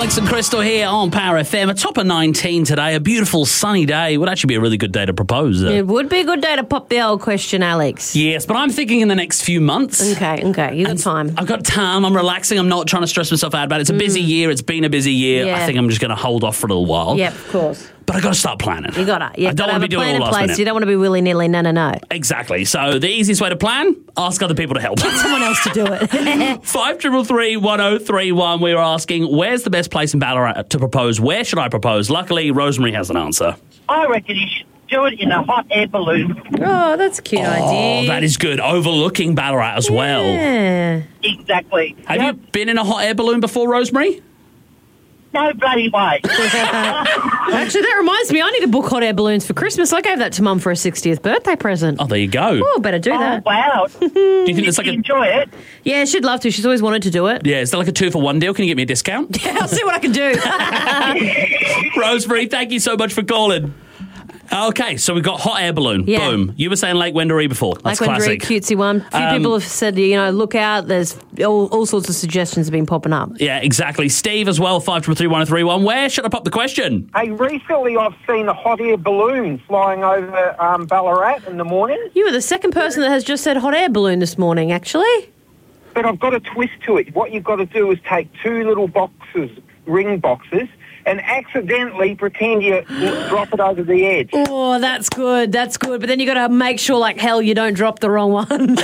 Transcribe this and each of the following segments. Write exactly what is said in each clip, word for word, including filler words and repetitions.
Alex and Crystal here on Power F M. A top of nineteen today, a beautiful sunny day. It would actually be a really good day to propose. Uh, It would be a good day to pop the old question, Alex. yes, but I'm thinking in the next few months. Okay, okay, you got time. I've got time. I'm relaxing. I'm not trying to stress myself out about it. It's a busy year. It's been a busy year. Yeah. I think I'm just going to hold off for a little while. Yep, of course. But I got to start planning. You gotta. You I don't gotta want have to be a doing plan it in all last place. minute. You don't want to be willy nilly. No, no, no. Exactly. So the easiest way to plan: ask other people to help. Someone else to do it. Five triple three one zero three one. We were asking, where's the best place in Ballarat to propose? Where should I propose? Luckily, Rosemary has an answer. I reckon you should do it in a hot air balloon. Oh, that's a cute Oh, idea. that is good. Overlooking Ballarat as well. Yeah. Exactly. Have Yep. you been in a hot air balloon before, Rosemary? No bloody way. Actually, that reminds me, I need to book hot air balloons for Christmas. I gave that to Mum for her sixtieth birthday present. Oh, there you go. Oh, better do Oh, that. wow. Do you think it's like You a... enjoy it. Yeah, she'd love to. She's always wanted to do it. Yeah, is that like a two-for-one deal? Can you get me a discount? Yeah, I'll see what I can do. Rosemary, thank you so much for calling. Okay, so we've got hot air balloon. Yeah. Boom. You were saying Lake Wendouree before. That's Like when very classic. cutesy one. A few Um, people have said, you know, look out. There's all, all sorts of suggestions have been popping up. Yeah, exactly. Steve as well, five triple three one three one. Where should I pop the question? Hey, recently I've seen a hot air balloon flying over um, Ballarat in the morning, You were the second person that has just said hot air balloon this morning, actually. but I've got a twist to it. What you've got to do is take two little boxes, ring boxes, and accidentally pretend you drop it over the edge. Oh, that's good. That's good. But then you got to make sure, like hell, you don't drop the wrong one.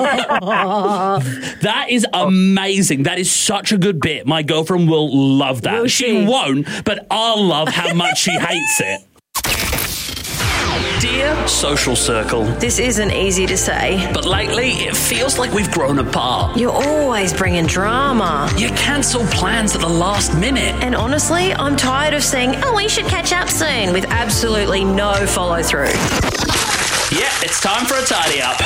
That is amazing. That is such a good bit. My girlfriend will love that. Will she? she? won't, but I'll love how much she hates it. Dear social circle, This isn't easy to say. but lately it feels like we've grown apart. You're always bringing drama. You cancel plans at the last minute. And honestly, I'm tired of saying, oh, we should catch up soon, with absolutely no follow through. Yeah, it's time for a tidy up.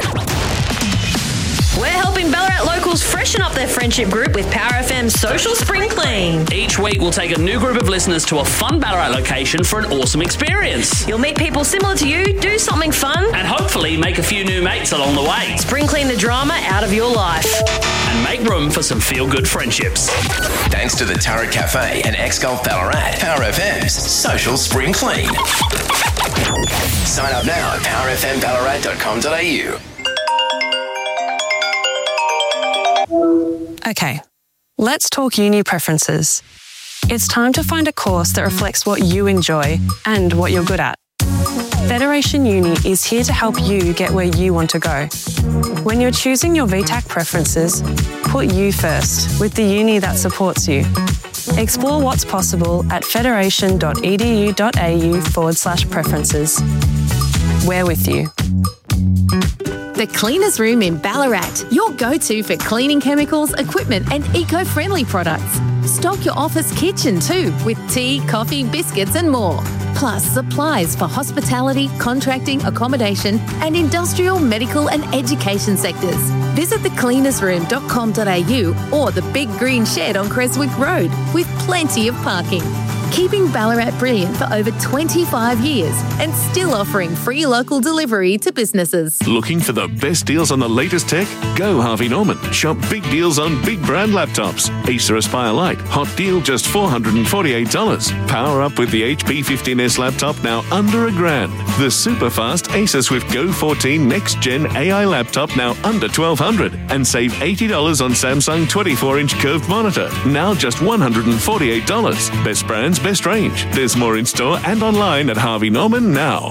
We're helping Ballarat locals freshen up their friendship group with Power F M's Social Spring Clean. Each week we'll take a new group of listeners to a fun Ballarat location for an awesome experience. You'll meet people similar to you, do something fun, And hopefully make a few new mates along the way. spring clean the drama out of your life. And make room for some feel-good friendships. Thanks to the Turret Cafe and X-Golf Ballarat, Power F M's Social Spring Clean. Sign up now at power f m ballarat dot com dot a u. Okay, let's talk uni preferences. It's time to find a course that reflects what you enjoy and what you're good at. Federation Uni is here to help you get where you want to go. When you're choosing your V TAC preferences, put you first with the uni that supports you. Explore what's possible at federation.edu.au forward slash preferences. We're with you. The Cleaners Room in Ballarat, your go-to for cleaning chemicals, equipment and eco-friendly products. Stock your office kitchen too with tea, coffee, biscuits and more. Plus supplies for hospitality, contracting, accommodation and industrial, medical and education sectors. Visit the cleaners room dot com dot a u or the Big Green Shed on Creswick Road with plenty of parking. Keeping Ballarat brilliant for over twenty-five years and still offering free local delivery to businesses. Looking for the best deals on the latest tech? Go Harvey Norman. Shop big deals on big brand laptops. Acer Aspire Lite, hot deal just four hundred forty-eight dollars. Power up with the H P fifteen S laptop now under a grand. The super fast Acer Swift Go fourteen Next Gen A I laptop now under twelve hundred dollars. And save eighty dollars on Samsung twenty-four inch curved monitor, now just one hundred forty-eight dollars. Best brands, best range. There's more in store and online at Harvey Norman now.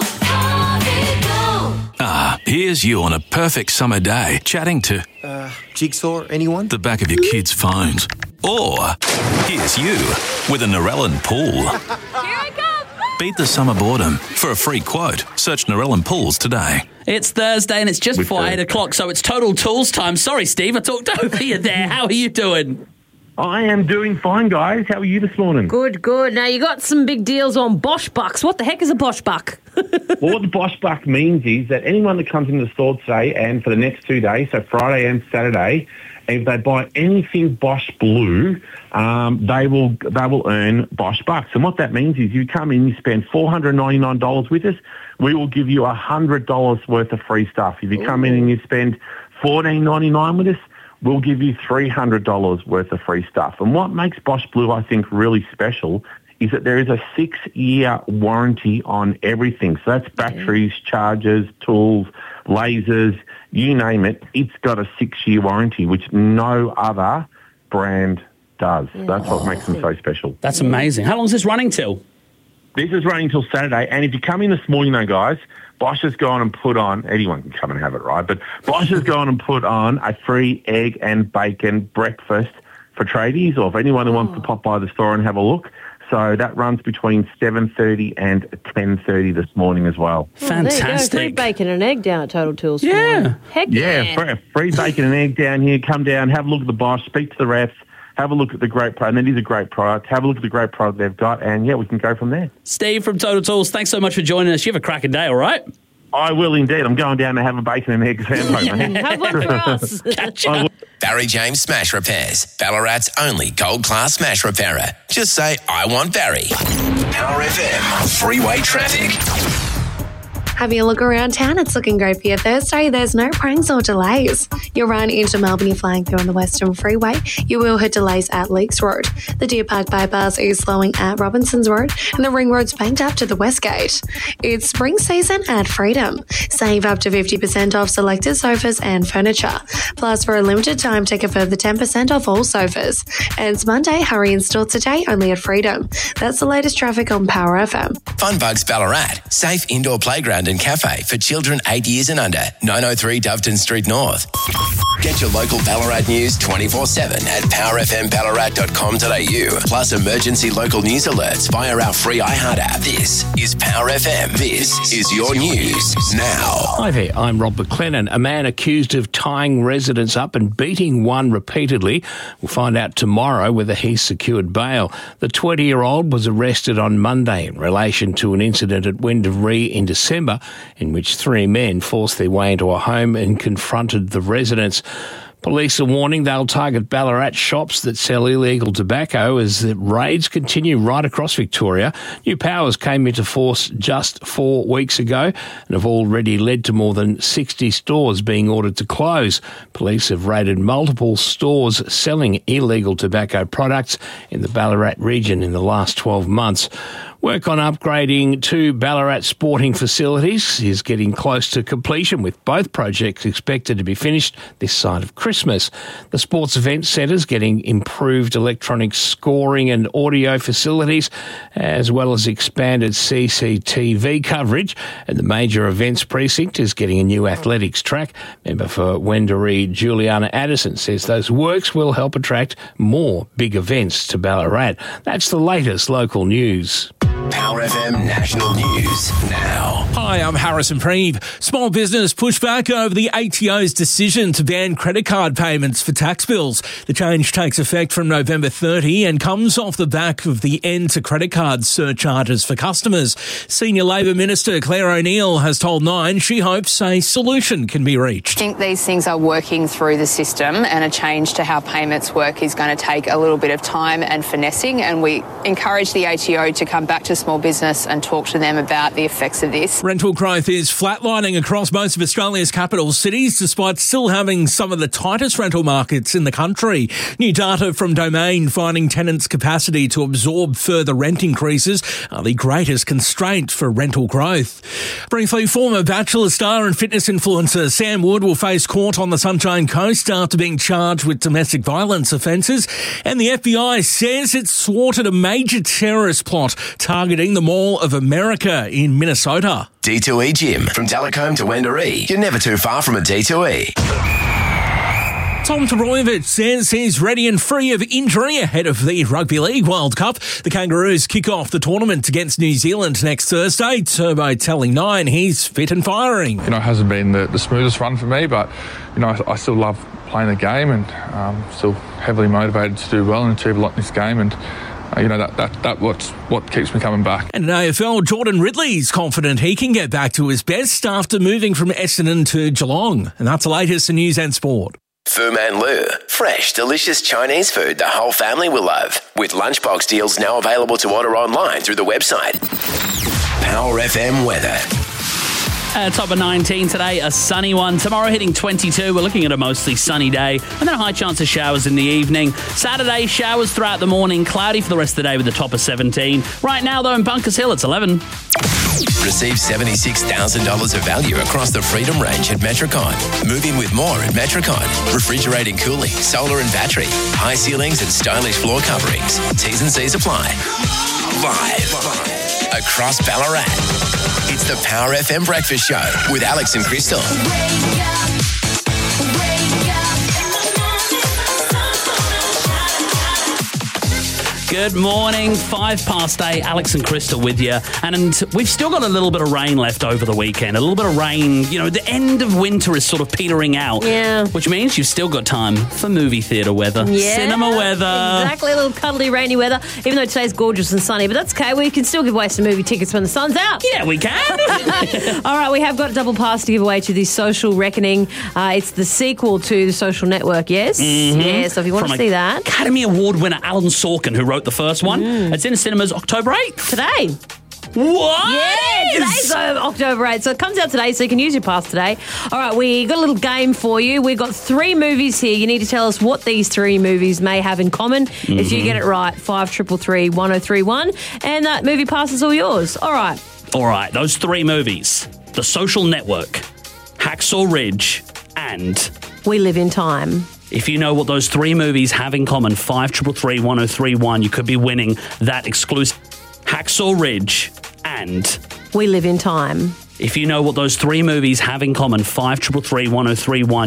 Ah, here's you on a perfect summer day, chatting to Uh, Jigsaw, anyone? the back of your kids' phones. Or here's you with a Narellan pool. Here I come! Beat the summer boredom. For a free quote, search Narellan Pools today. It's Thursday and it's just before eight o'clock, so it's total tools time. Sorry, Steve, I talked over you there. How are you doing? I am doing fine, guys. How are you this morning? Good, good. Now, you got some big deals on Bosch Bucks. What the heck is a Bosch Buck? Well, what the Bosch Buck means is that anyone that comes into the store today and for the next two days, so Friday and Saturday, if they buy anything Bosch Blue, um, they will they will earn Bosch Bucks. And what that means is you come in, you spend four hundred ninety-nine dollars with us, we will give you one hundred dollars worth of free stuff. If you come in and you spend fourteen ninety-nine with us, we'll give you three hundred dollars worth of free stuff. And what makes Bosch Blue, I think, really special is that there is a six-year warranty on everything. So that's batteries, chargers, tools, lasers, you name it. It's got a six-year warranty, which no other brand does. That's what makes them so special. That's amazing. How long is this running till? This is running till Saturday. And if you come in this morning, though, guys, Bosch has gone and put on, anyone can come and have it, right? But Bosch has gone and put on a free egg and bacon breakfast for tradies, or if anyone who wants to pop by the store and have a look. So that runs between seven thirty and ten thirty this morning as well. Fantastic. Oh, there you go. Free bacon and egg down at Total Tools. Yeah. Heck yeah. yeah. Free, free bacon and egg down here. Come down, have a look at the Bosch, speak to the refs, have a look at the great product. And it is a great product. Have a look at the great product they've got, and, yeah, we can go from there. Steve from Total Tools, thanks so much for joining us. You have a cracking day, all right? I will indeed. I'm going down to have a bacon and egg sandwich. Have one for us. Gotcha. Barry James Smash Repairs, Ballarat's only gold-class smash repairer. Just say, I want Barry. Power F M, freeway traffic. Having a look around town, it's looking great for your Thursday. There's no pranks or delays. You'll run into Melbourne, you're flying through on the Western Freeway. You will hit delays at Leaks Road. The Deer Park bypass is slowing at Robinsons Road, and the Ring Road's banked up to the West Gate. It's spring season at Freedom. Save up to fifty percent off selected sofas and furniture. Plus, for a limited time, take a further ten percent off all sofas. And it's Monday, hurry in store today, only at Freedom. That's the latest traffic on Power F M. Funbugs Ballarat, safe indoor playground and cafe for children eight years and under. nine oh three Doveton Street North. Get your local Ballarat news twenty-four seven at power f m ballarat dot com dot a u. Plus emergency local news alerts via our free iHeart app. This is Power F M. This is your news now. Hi there, I'm Rob McLennan. A man accused of tying residents up and beating one repeatedly. We'll find out tomorrow whether he's secured bail. The twenty-year-old was arrested on Monday in relation to an incident at Wendouree in December, in which three men forced their way into a home and confronted the residents. Police are warning they'll target Ballarat shops that sell illegal tobacco as the raids continue right across Victoria. New powers came into force just four weeks ago and have already led to more than sixty stores being ordered to close. Police have raided multiple stores selling illegal tobacco products in the Ballarat region in the last twelve months. Work on upgrading two Ballarat sporting facilities is getting close to completion, with both projects expected to be finished this side of Christmas. The Sports Event Centre's getting improved electronic scoring and audio facilities, as well as expanded C C T V coverage. And the Major Events Precinct is getting a new athletics track. Member for Wendouree, Juliana Addison, says those works will help attract more big events to Ballarat. That's the latest local news. Power F M National News now. Hi, I'm Harrison Preeve. Small business pushed back over the A T O's decision to ban credit card payments for tax bills. The change takes effect from November thirtieth and comes off the back of the end to credit card surcharges for customers. Senior Labor Minister Claire O'Neill has told Nine she hopes a solution can be reached. I think these things are working through the system, and a change to how payments work is going to take a little bit of time and finessing, and we encourage the A T O to come back to small business and talk to them about the effects of this. Rental growth is flatlining across most of Australia's capital cities, despite still having some of the tightest rental markets in the country. New data from Domain finding tenants' capacity to absorb further rent increases are the greatest constraint for rental growth. Briefly, former Bachelor star and fitness influencer Sam Wood will face court on the Sunshine Coast after being charged with domestic violence offences, and the F B I says it's thwarted a major terrorist plot targeting the Mall of America in Minnesota. D two E Gym. From Delacombe to Wendouree, you're never too far from a D two E. Tom Trbojevic says he's ready and free of injury ahead of the Rugby League World Cup. The Kangaroos kick off the tournament against New Zealand next Thursday. Turbo telling Nine he's fit and firing. You know, it hasn't been the, the smoothest run for me, but, you know, I, I still love playing the game and um, still heavily motivated to do well and achieve a lot in this game, and Uh, you know, that, that, that what's what keeps me coming back. And in A F L, Jordan Ridley's confident he can get back to his best after moving from Essendon to Geelong. And that's the latest in news and sport. Fu Man Lu. Fresh, delicious Chinese food the whole family will love. With lunchbox deals now available to order online through the website. Power F M weather. Uh, top of nineteen today, a sunny one. Tomorrow hitting twenty-two. We're looking at a mostly sunny day and then a high chance of showers in the evening. Saturday, showers throughout the morning, cloudy for the rest of the day with the top of seventeen. Right now, though, in Bunkers Hill, it's eleven. Receive seventy-six thousand dollars of value across the Freedom range at Metricon. Move in with more at Metricon. Refrigerating, cooling, solar and battery, high ceilings and stylish floor coverings. T's and C's apply. Live across Ballarat. It's the Power F M Breakfast Show with Alex and Crystal. Good morning, five past eight, Alex and Crystal with you. And we've still got a little bit of rain left over the weekend. A little bit of rain, you know, the end of winter is sort of petering out. Yeah. Which means you've still got time for movie theatre weather, Yeah, cinema weather. Exactly, a little cuddly, rainy weather, even though today's gorgeous and sunny. But that's okay, we can still give away some movie tickets when the sun's out. Yeah, we can. All right, we have got a double pass to give away to the Social Reckoning. Uh, it's the sequel to The Social Network, yes? Mm-hmm. Yeah, so if you want From to see that. Academy Award winner Alan Sorkin, who wrote the first one. Mm. It's in cinemas October eighth. Today. What? Yeah, today's uh, October eighth, so it comes out today, so you can use your pass today. All right, we got a little game for you. We've got three movies here. You need to tell us what these three movies may have in common. Mm-hmm. If you get it right, five triple three one oh three one, and that movie pass is all yours. All right. All right, those three movies: The Social Network, Hacksaw Ridge, and We Live in Time. If you know what those three movies have in common, five triple three one oh three one, you could be winning that exclusive Hacksaw Ridge and We Live in Time. If you know what those three movies have in common, five triple three one oh three one.